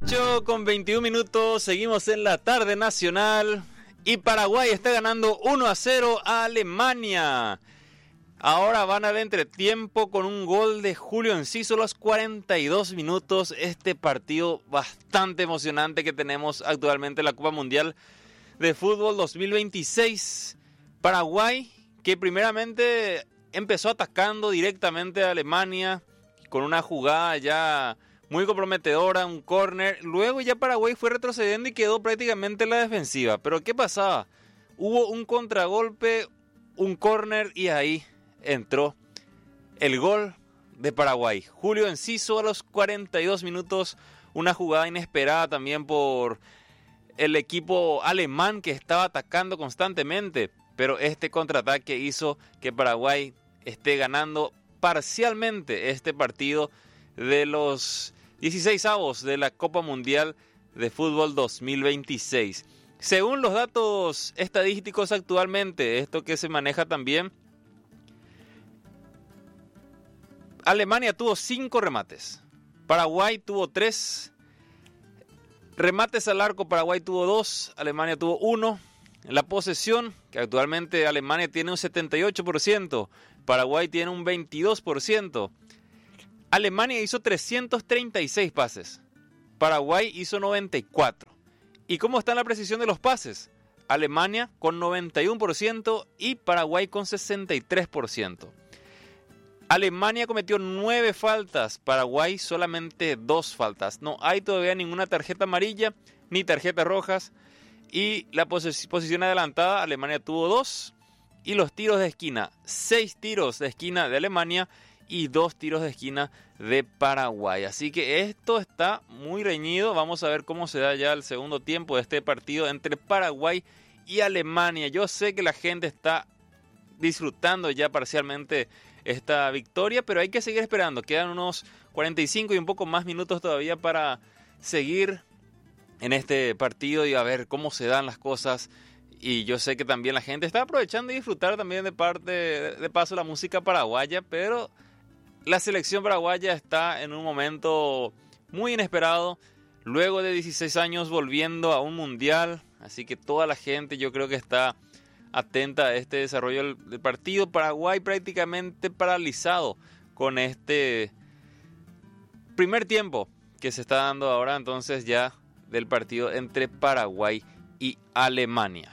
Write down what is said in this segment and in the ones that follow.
8:21, seguimos en la tarde nacional y Paraguay está ganando 1-0 a Alemania. Ahora van al entretiempo con un gol de Julio Enciso a los 42 minutos. Este partido bastante emocionante que tenemos actualmente en la Copa Mundial de Fútbol 2026. Paraguay, que primeramente empezó atacando directamente a Alemania con una jugada ya muy comprometedora, un córner. Luego ya Paraguay fue retrocediendo y quedó prácticamente en la defensiva. Pero ¿qué pasaba? Hubo un contragolpe, un córner y ahí entró el gol de Paraguay. Julio Enciso a los 42 minutos, una jugada inesperada también por el equipo alemán que estaba atacando constantemente. Pero este contraataque hizo que Paraguay esté ganando parcialmente este partido de los 16avos de la Copa Mundial de Fútbol 2026. Según los datos estadísticos actualmente, esto que se maneja también, Alemania tuvo 5 remates, Paraguay tuvo 3 remates al arco, Paraguay tuvo 2, Alemania tuvo 1. La posesión, que actualmente Alemania tiene un 78%, Paraguay tiene un 22%. Alemania hizo 336 pases, Paraguay hizo 94. ¿Y cómo está la precisión de los pases? Alemania con 91% y Paraguay con 63%. Alemania cometió 9 faltas, Paraguay solamente 2 faltas. No hay todavía ninguna tarjeta amarilla ni tarjetas rojas. Y la posición adelantada, Alemania tuvo 2. Y los tiros de esquina, 6 tiros de esquina de Alemania y 2 tiros de esquina de Paraguay. Así que esto está muy reñido. Vamos a ver cómo se da ya el segundo tiempo de este partido entre Paraguay y Alemania. Yo sé que la gente está disfrutando ya parcialmente esta victoria, pero hay que seguir esperando. Quedan unos 45 y un poco más minutos todavía para seguir en este partido y a ver cómo se dan las cosas. Y yo sé que también la gente está aprovechando y disfrutar también de paso la música paraguaya, pero la selección paraguaya está en un momento muy inesperado, luego de 16 años volviendo a un mundial, así que toda la gente yo creo que está atenta a este desarrollo del partido. Paraguay prácticamente paralizado con este primer tiempo que se está dando ahora entonces ya del partido entre Paraguay y Alemania.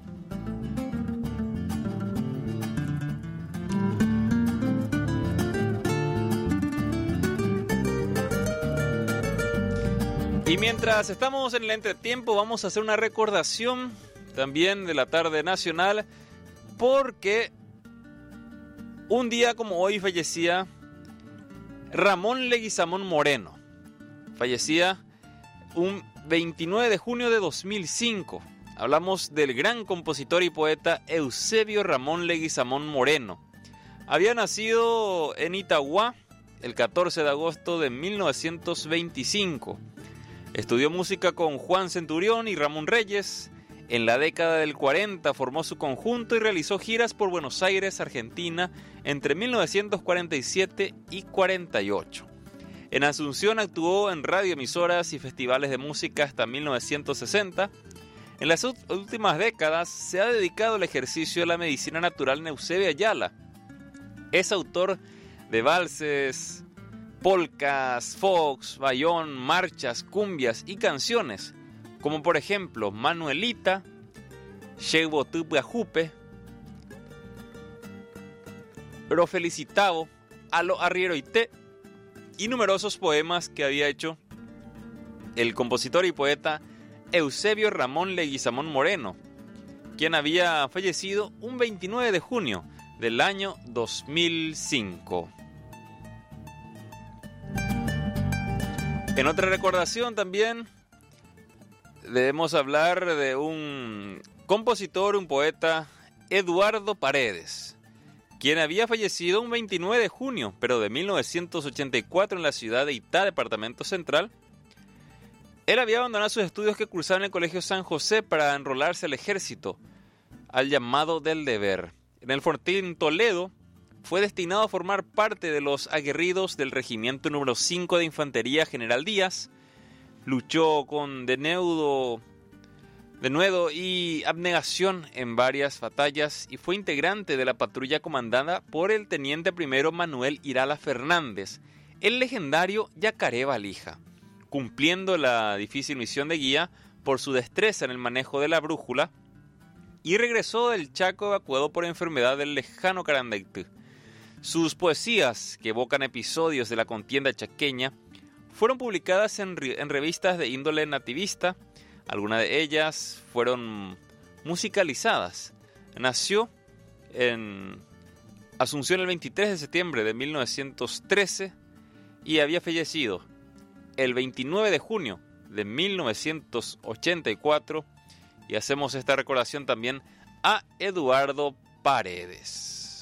Y mientras estamos en el entretiempo, vamos a hacer una recordación también de la tarde nacional, porque un día como hoy fallecía Ramón Leguizamón Moreno. Fallecía un 29 de junio de 2005. Hablamos del gran compositor y poeta Eusebio Ramón Leguizamón Moreno. Había nacido en Itagüá el 14 de agosto de 1925. Estudió música con Juan Centurión y Ramón Reyes. En la década del 40 formó su conjunto y realizó giras por Buenos Aires, Argentina, entre 1947 y 48. En Asunción actuó en radioemisoras y festivales de música hasta 1960. En las últimas décadas se ha dedicado al ejercicio de la medicina natural en Eusebio Ayala. Es autor de valses, polcas, fox, bayón, marchas, cumbias y canciones, como por ejemplo Manuelita, Llevo Tupiajupe, Pero Felicitavo, Alo Arriero y Té, y numerosos poemas que había hecho el compositor y poeta Eusebio Ramón Leguizamón Moreno, quien había fallecido un 29 de junio del año 2005. En otra recordación también debemos hablar de un compositor, un poeta, Eduardo Paredes, quien había fallecido un 29 de junio, pero de 1984 en la ciudad de Itá, departamento central. Él había abandonado sus estudios que cursaba en el Colegio San José para enrolarse al ejército, al llamado del deber. En el Fortín Toledo fue destinado a formar parte de los aguerridos del Regimiento número 5 de Infantería General Díaz, Luchó con denuedo y abnegación en varias batallas y fue integrante de la patrulla comandada por el teniente primero Manuel Irala Fernández, el legendario Yacaré Valija, cumpliendo la difícil misión de guía por su destreza en el manejo de la brújula, y regresó del Chaco evacuado por enfermedad del lejano Carandaitú. Sus poesías, que evocan episodios de la contienda chaqueña, fueron publicadas en revistas de índole nativista. Algunas de ellas fueron musicalizadas. Nació en Asunción el 23 de septiembre de 1913 y había fallecido el 29 de junio de 1984. Y hacemos esta recordación también a Eduardo Paredes.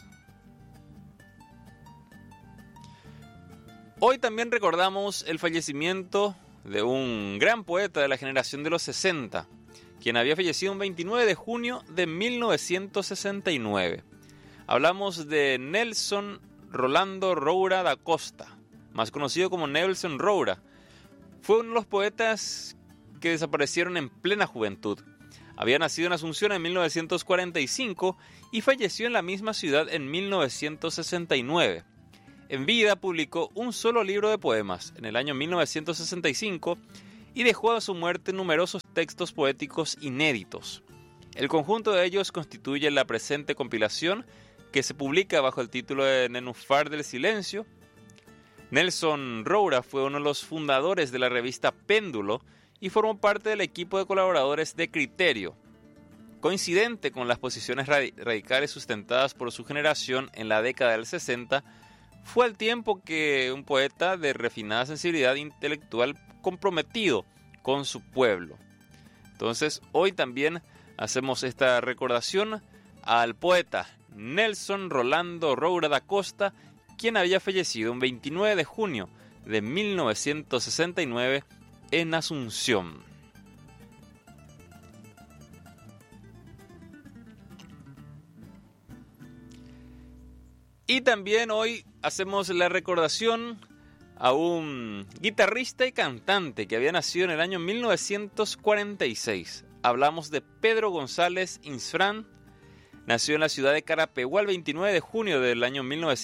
Hoy también recordamos el fallecimiento de un gran poeta de la generación de los 60, quien había fallecido el 29 de junio de 1969. Hablamos de Nelson Rolando Roura da Costa, más conocido como Nelson Roura. Fue uno de los poetas que desaparecieron en plena juventud. Había nacido en Asunción en 1945 y falleció en la misma ciudad en 1969. En vida publicó un solo libro de poemas en el año 1965 y dejó a su muerte numerosos textos poéticos inéditos. El conjunto de ellos constituye la presente compilación que se publica bajo el título de Nenúfar del Silencio. Nelson Roura fue uno de los fundadores de la revista Péndulo y formó parte del equipo de colaboradores de Criterio. Coincidente con las posiciones radicales sustentadas por su generación en la década del 60, fue al tiempo que un poeta de refinada sensibilidad intelectual comprometido con su pueblo. Entonces, hoy también hacemos esta recordación al poeta Nelson Rolando Roura da Costa, quien había fallecido un 29 de junio de 1969 en Asunción. Y también hoy hacemos la recordación a un guitarrista y cantante que había nacido en el año 1946. Hablamos de Pedro González Insfrán. Nació en la ciudad de Carapeguá el 29 de junio del año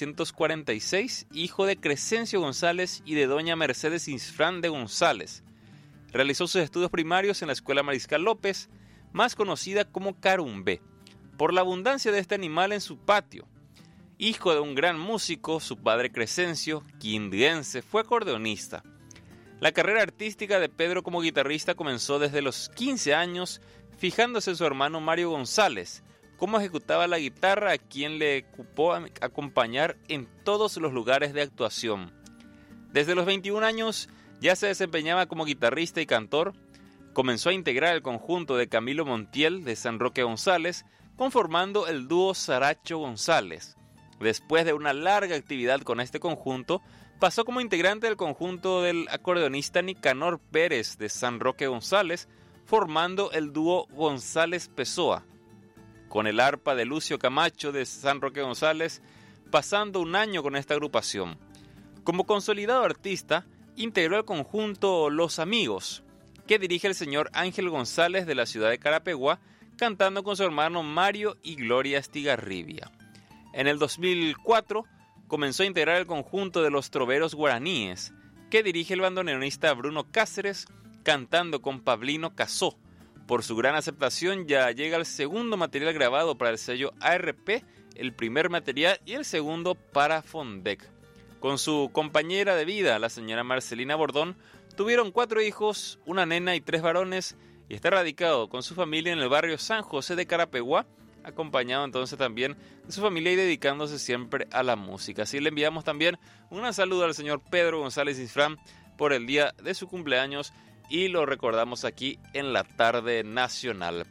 1946, hijo de Crescencio González y de doña Mercedes Insfrán de González. Realizó sus estudios primarios en la Escuela Mariscal López, más conocida como Carumbé, por la abundancia de este animal en su patio. Hijo de un gran músico, su padre Crescencio, quindiense, fue acordeonista. La carrera artística de Pedro como guitarrista comenzó desde los 15 años, fijándose en su hermano Mario González, cómo ejecutaba la guitarra, a quien le cupó acompañar en todos los lugares de actuación. Desde los 21 años ya se desempeñaba como guitarrista y cantor. Comenzó a integrar el conjunto de Camilo Montiel de San Roque González, conformando el dúo Saracho González. Después de una larga actividad con este conjunto, pasó como integrante del conjunto del acordeonista Nicanor Pérez de San Roque González, formando el dúo González Pessoa. Con el arpa de Lucio Camacho de San Roque González, pasando un año con esta agrupación. Como consolidado artista, integró el conjunto Los Amigos, que dirige el señor Ángel González de la ciudad de Carapeguá, cantando con su hermano Mario y Gloria Estigarribia. En el 2004 comenzó a integrar el conjunto de Los Troveros Guaraníes, que dirige el bandoneonista Bruno Cáceres, cantando con Pablino Casó. Por su gran aceptación ya llega el segundo material grabado para el sello ARP, el primer material y el segundo para Fondec. Con su compañera de vida, la señora Marcelina Bordón, tuvieron 4 hijos, una nena y 3 varones, y está radicado con su familia en el barrio San José de Carapeguá, acompañado entonces también de su familia y dedicándose siempre a la música. Así le enviamos también un saludo al señor Pedro González Insfrán por el día de su cumpleaños y lo recordamos aquí en la tarde nacional.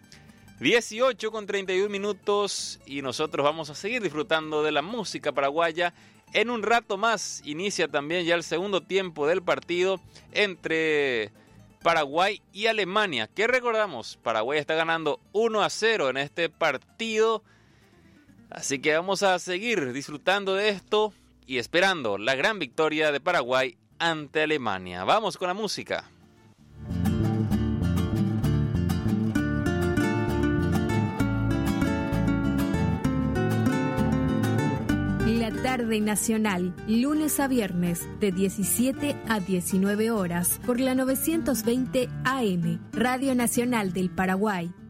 18:31 y nosotros vamos a seguir disfrutando de la música paraguaya. En un rato más inicia también ya el segundo tiempo del partido entre Paraguay y Alemania. ¿Qué recordamos? Paraguay está ganando 1-0 en este partido. Así que vamos a seguir disfrutando de esto y esperando la gran victoria de Paraguay ante Alemania. Vamos con la música. Tarde Nacional, lunes a viernes, de 17 a 19 horas, por la 920 AM, Radio Nacional del Paraguay.